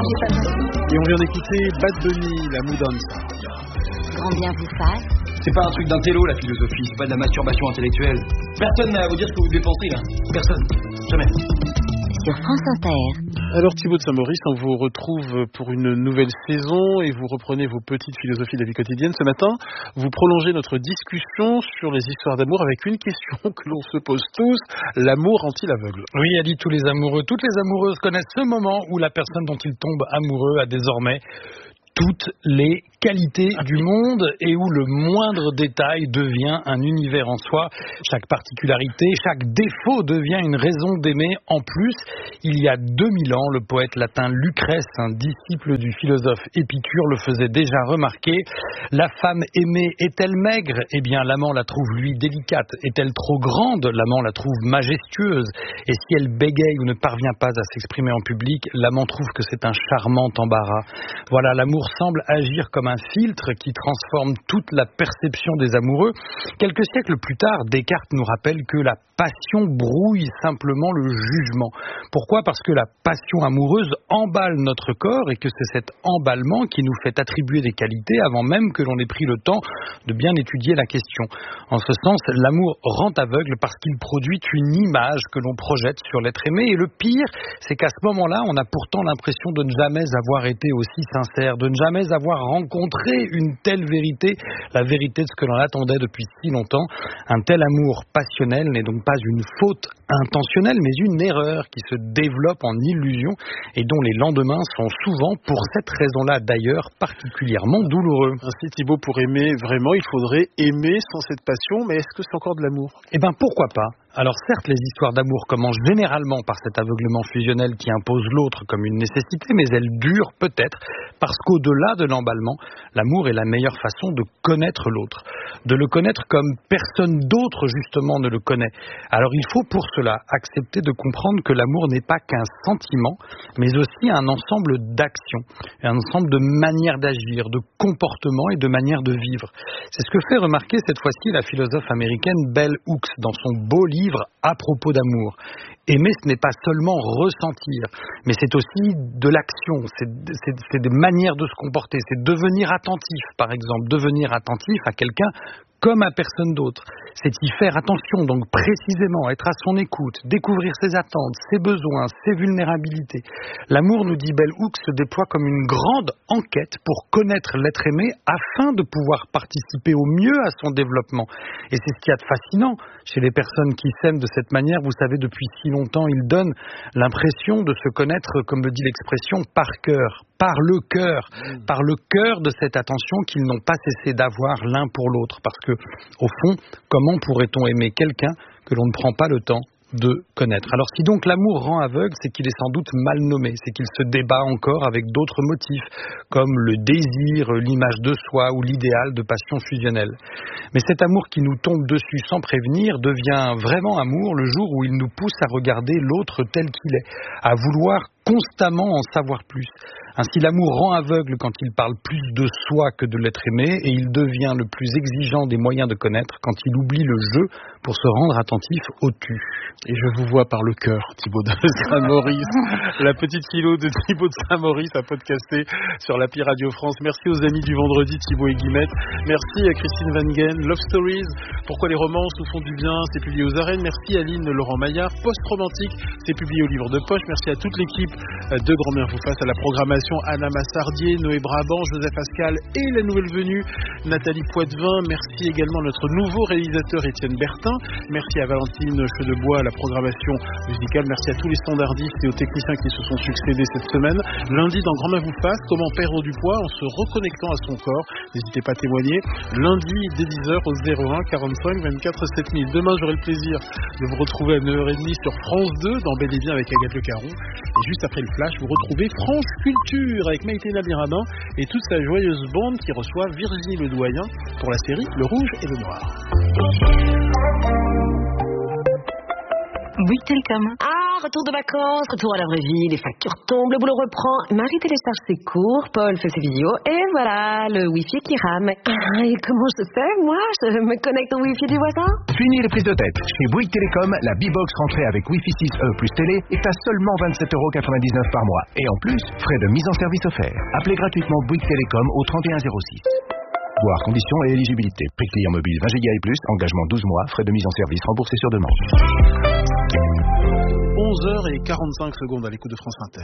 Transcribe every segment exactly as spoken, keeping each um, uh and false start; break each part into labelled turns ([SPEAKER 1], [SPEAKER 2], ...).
[SPEAKER 1] Et on vient d'écouter Bad Bunny, la Moudance.
[SPEAKER 2] Grand bien vous fasse.
[SPEAKER 3] C'est pas un truc d'un télo, la philosophie, c'est pas de la masturbation intellectuelle. Personne n'a à vous dire ce que vous devez penser, là. Personne. Jamais.
[SPEAKER 2] Sur France Inter.
[SPEAKER 1] Alors Thibaut de Saint-Maurice, on vous retrouve pour une nouvelle saison et vous reprenez vos petites philosophies de la vie quotidienne. Ce matin, vous prolongez notre discussion sur les histoires d'amour avec une question que l'on se pose tous, l'amour rend-il aveugle ?
[SPEAKER 4] Oui, elle dit tous les amoureux, toutes les amoureuses connaissent ce moment où la personne dont ils tombent amoureux a désormais toutes les qualités du monde et où le moindre détail devient un univers en soi. Chaque particularité, chaque défaut devient une raison d'aimer en plus. Il y a deux mille ans, le poète latin Lucrèce, un disciple du philosophe Épicure, le faisait déjà remarquer. La femme aimée est-elle maigre ? Eh bien, l'amant la trouve, lui, délicate. Est-elle trop grande ? L'amant la trouve majestueuse. Et si elle bégaye ou ne parvient pas à s'exprimer en public, l'amant trouve que c'est un charmant embarras. Voilà, l'amour semble agir comme un filtre qui transforme toute la perception des amoureux. Quelques siècles plus tard, Descartes nous rappelle que la passion brouille simplement le jugement. Pourquoi ? Parce que la passion amoureuse emballe notre corps et que c'est cet emballement qui nous fait attribuer des qualités avant même que l'on ait pris le temps de bien étudier la question. En ce sens, l'amour rend aveugle parce qu'il produit une image que l'on projette sur l'être aimé. Et le pire, c'est qu'à ce moment-là, on a pourtant l'impression de ne jamais avoir été aussi sincère, de ne jamais avoir rencontré une telle vérité, la vérité de ce que l'on attendait depuis si longtemps. Un tel amour passionnel n'est donc pas une faute intentionnelle, mais une erreur qui se développe en illusion et dont les lendemains sont souvent, pour cette raison-là d'ailleurs, particulièrement douloureux.
[SPEAKER 1] Ainsi, Thibaut, pour aimer vraiment, il faudrait aimer sans cette passion, mais est-ce que c'est encore de l'amour ?
[SPEAKER 4] Eh bien, pourquoi pas ? Alors certes, les histoires d'amour commencent généralement par cet aveuglement fusionnel qui impose l'autre comme une nécessité, mais elles durent peut-être parce qu'au-delà de l'emballement, l'amour est la meilleure façon de connaître l'autre, de le connaître comme personne d'autre justement ne le connaît. Alors il faut pour cela accepter de comprendre que l'amour n'est pas qu'un sentiment, mais aussi un ensemble d'actions, un ensemble de manières d'agir, de comportements et de manières de vivre. C'est ce que fait remarquer cette fois-ci la philosophe américaine Bell Hooks dans son beau livre à propos d'amour. Aimer, ce n'est pas seulement ressentir, mais c'est aussi de l'action, c'est, c'est, c'est des manières de se comporter, c'est devenir attentif, par exemple, devenir attentif à quelqu'un comme à personne d'autre. C'est y faire attention, donc précisément, être à son écoute, découvrir ses attentes, ses besoins, ses vulnérabilités. L'amour, nous dit Bell Hooks, se déploie comme une grande enquête pour connaître l'être aimé afin de pouvoir participer au mieux à son développement. Et c'est ce qu'il y a de fascinant chez les personnes qui s'aiment de cette manière. Vous savez, depuis si longtemps, ils donnent l'impression de se connaître, comme le dit l'expression, par cœur, par le cœur, mmh. par le cœur de cette attention qu'ils n'ont pas cessé d'avoir l'un pour l'autre. Parce que, au fond, comment pourrait-on aimer quelqu'un que l'on ne prend pas le temps de connaître. Alors si donc l'amour rend aveugle, c'est qu'il est sans doute mal nommé, c'est qu'il se débat encore avec d'autres motifs, comme le désir, l'image de soi ou l'idéal de passion fusionnelle. Mais cet amour qui nous tombe dessus sans prévenir devient vraiment amour le jour où il nous pousse à regarder l'autre tel qu'il est, à vouloir constamment en savoir plus. Ainsi, l'amour rend aveugle quand il parle plus de soi que de l'être aimé, et il devient le plus exigeant des moyens de connaître quand il oublie le jeu pour se rendre attentif au tu.
[SPEAKER 1] Et je vous vois par le cœur, Thibaut de Saint-Maurice. La petite philo de Thibaut de Saint-Maurice à podcaster sur l'appli Radio France. Merci aux amis du vendredi, Thibaut et Guillemette. Merci à Christine Van Gen. Love Stories, pourquoi les romances nous font du bien, c'est publié aux arènes. Merci à Aline Laurent Maillard. Post-romantique, c'est publié au livre de poche. Merci à toute l'équipe de Grand Bien vous fasse, à la programmation Anna Massardier, Noé Brabant, Joseph Ascal et la nouvelle venue Nathalie Poitvin. Merci également à notre nouveau réalisateur Étienne Bertin. Merci à Valentine Chedebois à la programmation musicale. Merci à tous les standardistes et aux techniciens qui se sont succédés cette semaine. Lundi dans Grand Bien vous fasse, comment perdre du poids en se reconnectant à son corps. N'hésitez pas à témoigner. Lundi dès dix heures au zéro un quarante-cinq vingt-quatre sept mille. Demain j'aurai le plaisir de vous retrouver à neuf heures trente sur France deux dans Bel et Bien avec Agathe Le Caron. Et juste après le flash, vous retrouvez France Culture avec Maïté Nabirabin et toute sa joyeuse bande qui reçoit Virginie Ledoyen pour la série Le Rouge et le Noir.
[SPEAKER 5] Bouygues Télécom. retour de vacances, retour à la vraie vie, les factures tombent, le boulot reprend, Marie télécharge ses cours, Paul fait ses vidéos, et voilà, le wifi qui rame. Ah, et comment je fais, moi? Je me connecte au wifi du voisin?
[SPEAKER 6] Fini les prises de tête. Chez Bouygues Télécom, la B-Box rentrée avec Wi-Fi six E plus télé est à seulement vingt-sept euros quatre-vingt-dix-neuf par mois. Et en plus, frais de mise en service offerts. Appelez gratuitement Bouygues Télécom au trente et un zéro six. Voir conditions et éligibilité. Prix client mobile vingt giga et plus, engagement douze mois, frais de mise en service remboursés sur demande.
[SPEAKER 1] onze heures quarante-cinq secondes à l'écoute de France Inter.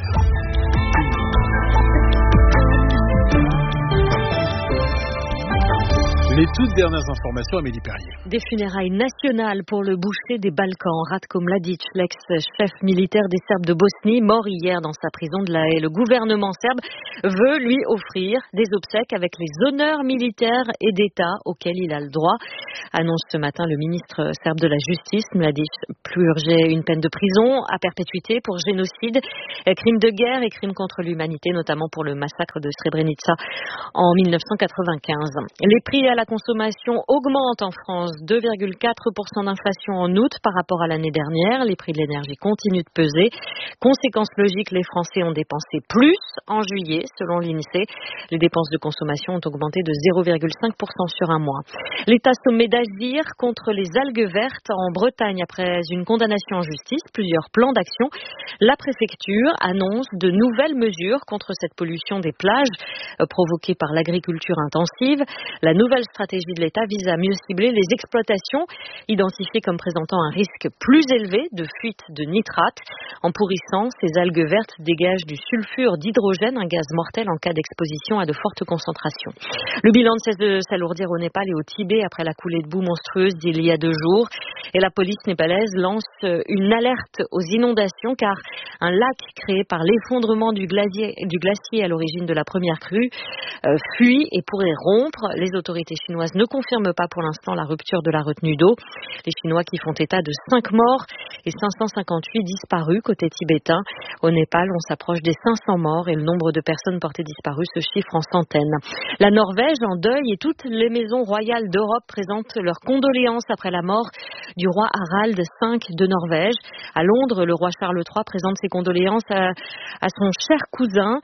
[SPEAKER 1] Les toutes dernières informations, Amélie Perrier.
[SPEAKER 7] Des funérailles nationales pour le boucher des Balkans, Ratko Mladic, l'ex-chef militaire des Serbes de Bosnie, mort hier dans sa prison de La Haye. Le gouvernement serbe veut lui offrir des obsèques avec les honneurs militaires et d'État auxquels il a le droit. Annonce ce matin le ministre serbe de la Justice. Mladic purgeait une peine de prison à perpétuité pour génocide, crimes de guerre et crimes contre l'humanité, notamment pour le massacre de Srebrenica en mille neuf cent quatre-vingt-quinze. Les prix à la consommation augmentent en France, deux virgule quatre pour cent d'inflation en août par rapport à l'année dernière. Les prix de l'énergie continuent de peser. Conséquence logique, les Français ont dépensé plus en juillet, selon l'INSEE. Les dépenses de consommation ont augmenté de zéro virgule cinq pour cent sur un mois. L'État sommet d'agir contre les algues vertes en Bretagne après une condamnation en justice. Plusieurs plans d'action. La préfecture annonce de nouvelles mesures contre cette pollution des plages euh, provoquée par l'agriculture intensive. La nouvelle stratégie de l'État vise à mieux cibler les exploitations identifiées comme présentant un risque plus élevé de fuite de nitrates. En pourrissant, ces algues vertes dégagent du sulfure d'hydrogène, un gaz mortel en cas d'exposition à de fortes concentrations. Le bilan ne cesse de s'alourdir au Népal et au Tibet après la coulée de boue monstrueuse d'il y a deux jours. Et la police népalaise lance une alerte aux inondations car un lac créé par l'effondrement du glacier, du glacier à l'origine de la première crue euh, fuit et pourrait rompre. Les autorités chinoises ne confirment pas pour l'instant la rupture de la retenue d'eau. Les Chinois qui font état de cinq morts et cinq cent cinquante-huit disparus côté tibétain. Au Népal, on s'approche des cinq cents morts et le nombre de personnes portées disparues se chiffre en centaines. La Norvège en deuil et toutes les maisons royales d'Europe présentent leurs condoléances après la mort du roi Harald cinq de Norvège. À Londres, le roi Charles trois présente ses condoléances à, à son cher cousin.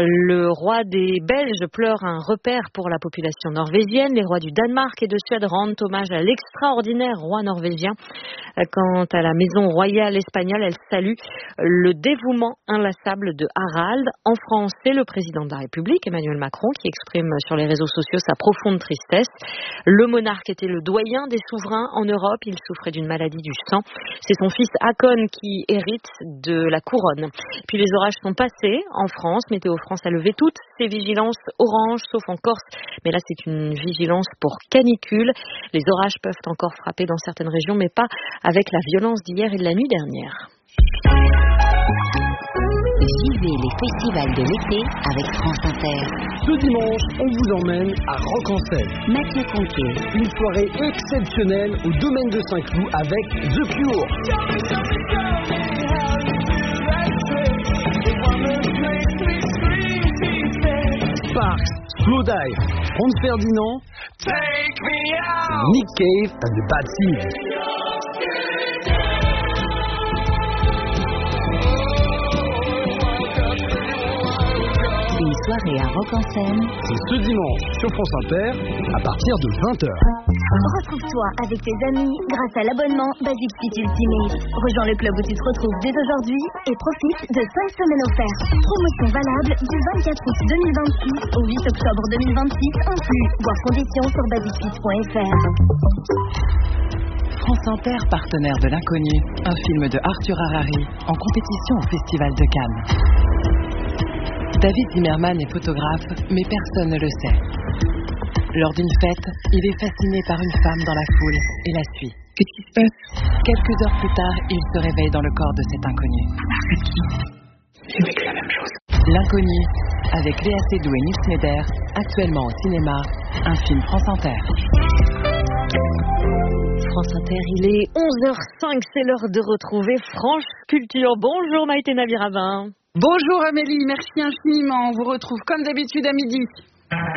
[SPEAKER 7] Le roi des Belges pleure un repère pour la population norvégienne. Les rois du Danemark et de Suède rendent hommage à l'extraordinaire roi norvégien. Quant à la maison royale espagnole, elle salue le dévouement inlassable de Harald. En France, c'est le président de la République, Emmanuel Macron, qui exprime sur les réseaux sociaux sa profonde tristesse. Le monarque était le doyen des souverains en Europe. Il souffrait d'une maladie du sang. C'est son fils Haakon qui hérite de la couronne. Puis les orages sont passés en France. Météo France a levé toutes ses vigilances orange, sauf en Corse. Mais là, c'est une vigilance pour canicule. Les orages peuvent encore frapper dans certaines régions, mais pas avec la violence d'hier et de la nuit dernière.
[SPEAKER 2] Vivez les festivals de l'été avec France Inter.
[SPEAKER 8] Ce dimanche, on vous emmène à Rock-en-Seine.
[SPEAKER 2] Mathieu Conquet.
[SPEAKER 8] Une soirée exceptionnelle au domaine de Saint-Cloud avec The Cure. Sparks, Slowdive, Franz Ferdinand, Nick Cave and the Bad Seeds.
[SPEAKER 2] Une soirée à Rock-en-Seine.
[SPEAKER 8] C'est ce dimanche sur France Inter à partir de vingt heures.
[SPEAKER 9] Retrouve-toi avec tes amis grâce à l'abonnement Basic Fit Ultimate. Rejoins le club où tu te retrouves dès aujourd'hui et profite de cinq semaines offertes. Promotion valable du vingt-quatre août deux mille vingt-six au huit octobre deux mille vingt-six inclus. Voir conditions sur basic fit point f r.
[SPEAKER 10] France Inter, partenaire de l'Inconnu, un film de Arthur Harari en compétition au Festival de Cannes. David Zimmerman est photographe, mais personne ne le sait. Lors d'une fête, il est fasciné par une femme dans la foule et la suit. Qu'est-ce qui se passe ? Quelques heures plus tard, il se réveille dans le corps de cet inconnu. C'est qui ? J'ai vécu la même chose. L'Inconnu, avec Léa Seydoux et Nils Schneider, actuellement au cinéma, un film France Inter.
[SPEAKER 7] France Inter, il est onze heures cinq, c'est l'heure de retrouver France Culture. Bonjour Maïté Navy-Rabin.
[SPEAKER 11] Bonjour Amélie, merci infiniment. On vous retrouve comme d'habitude à midi.